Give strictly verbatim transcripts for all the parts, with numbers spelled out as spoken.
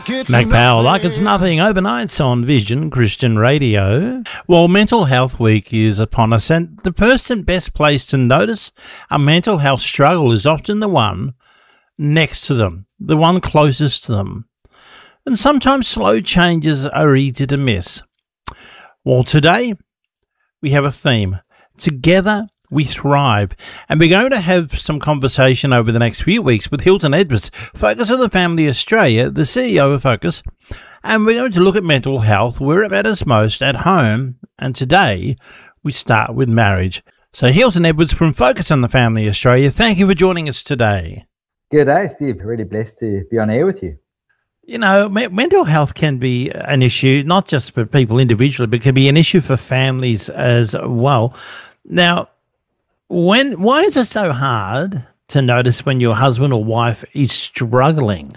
Mac Powell, like it's nothing, overnights on Vision Christian Radio. Well, Mental Health Week is upon us, and the person best placed to notice a mental health struggle is often the one next to them, the one closest to them. And sometimes slow changes are easy to miss. Well, today we have a theme. Together we thrive. And we're going to have some conversation over the next few weeks with Hilton Edwards, Focus on the Family Australia, the C E O of Focus. And we're going to look at mental health, where it matters most, at home. And today we start with marriage. So Hilton Edwards from Focus on the Family Australia, thank you for joining us today. Good day, Steve. Really blessed to be on air with you. You know, me- mental health can be an issue, not just for people individually, but can be an issue for families as well. Now, when why is it so hard to notice when your husband or wife is struggling?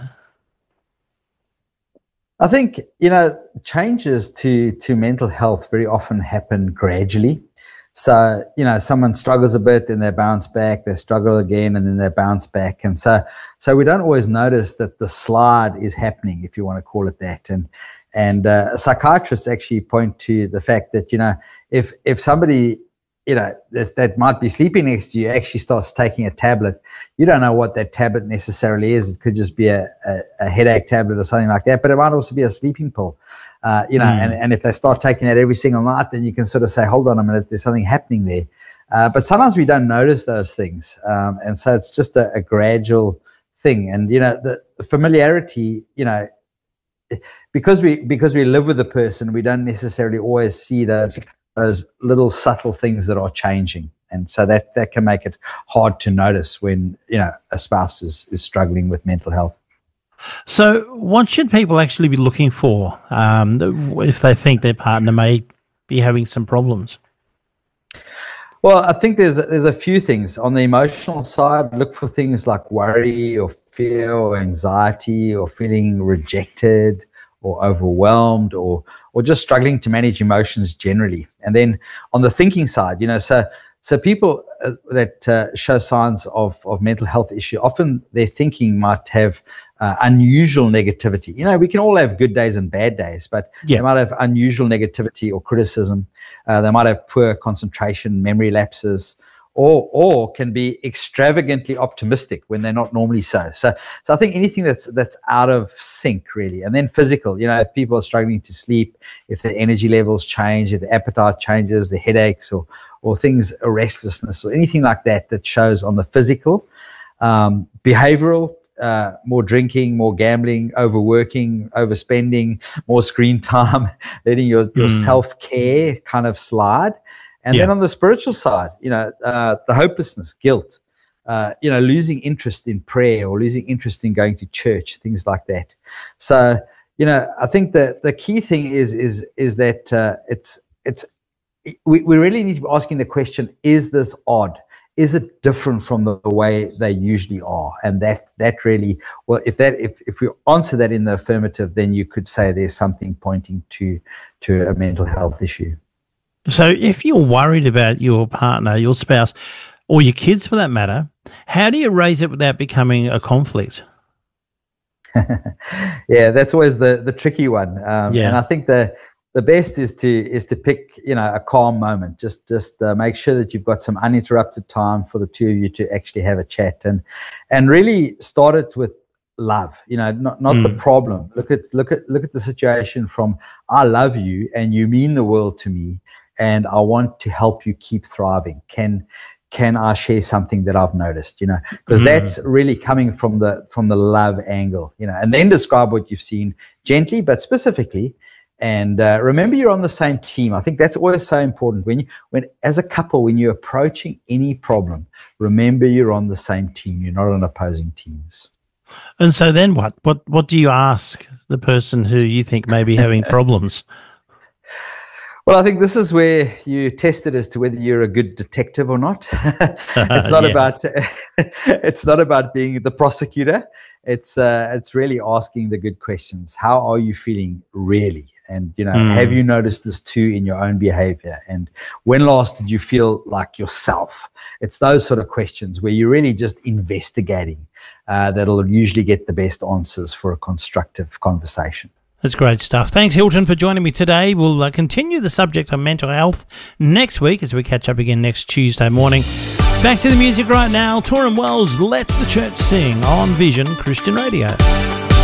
I think, you know, changes to, to mental health very often happen gradually. So, you know, someone struggles a bit, then they bounce back, they struggle again, and then they bounce back. And so, so we don't always notice that the slide is happening, if you want to call it that. And, and uh, psychiatrists actually point to the fact that, you know, if, if somebody, you know, that, that might be sleeping next to you actually starts taking a tablet, you don't know what that tablet necessarily is. It could just be a, a, a headache tablet or something like that, but it might also be a sleeping pill. Uh, you know, mm. and, and if they start taking that every single night, then you can sort of say, hold on a minute, there's something happening there. Uh, but sometimes we don't notice those things. Um, and so it's just a, a gradual thing. And, you know, the, the familiarity, you know, because we because we live with the person, we don't necessarily always see those, those little subtle things that are changing. And so that, that can make it hard to notice when, you know, a spouse is, is struggling with mental health. So what should people actually be looking for um, if they think their partner may be having some problems? Well, I think there's there's a few things. On the emotional side, look for things like worry or fear or anxiety or feeling rejected or overwhelmed or or just struggling to manage emotions generally. And then on the thinking side, you know, so so people uh, that uh, show signs of, of mental health issue, often their thinking might have uh, unusual negativity. You know, we can all have good days and bad days, but yeah. They might have unusual negativity or criticism. Uh, they might have poor concentration, memory lapses, or or can be extravagantly optimistic when they're not normally so. So, so I think anything that's that's out of sync, really. And then physical, you know, if people are struggling to sleep, if their energy levels change, if the appetite changes, the headaches or or things, a restlessness or anything like that that shows on the physical. Um, behavioral, uh, more drinking, more gambling, overworking, overspending, more screen time, letting your, your mm. self-care kind of slide. And yeah. then on the spiritual side, you know, uh, the hopelessness, guilt, uh, you know, losing interest in prayer or losing interest in going to church, things like that. So, you know, I think that the key thing is is is that uh, it's it's we, we really need to be asking the question: is this odd? Is it different from the, the way they usually are? And that that really, well, if that if if we answer that in the affirmative, then you could say there's something pointing to to a mental health issue. So if you're worried about your partner, your spouse, or your kids for that matter, how do you raise it without becoming a conflict? Yeah, that's always the, the tricky one. Um, yeah. And I think the the best is to is to pick, you know, a calm moment. Just just uh, make sure that you've got some uninterrupted time for the two of you to actually have a chat, and and really start it with love, you know, not not mm. the problem. Look at look at look at the situation from I love you and you mean the world to me. And I want to help you keep thriving. Can can I share something that I've noticed? You know, because mm. that's really coming from the from the love angle. You know, and then describe what you've seen gently but specifically. And uh, remember, you're on the same team. I think that's always so important. When you when as a couple, when you're approaching any problem, remember you're on the same team. You're not on opposing teams. And so then what? What what do you ask the person who you think may be having problems? Well, I think this is where you test it as to whether you're a good detective or not. It's not yeah. about it's not about being the prosecutor, it's uh, it's really asking the good questions. How are you feeling really? And, you know, Mm. have you noticed this too in your own behavior? And when last did you feel like yourself? It's those sort of questions where you're really just investigating uh, that'll usually get the best answers for a constructive conversation. That's great stuff. Thanks, Hilton, for joining me today. We'll uh, continue the subject of mental health next week as we catch up again next Tuesday morning. Back to the music right now. Torrin Wells, Let the Church Sing on Vision Christian Radio.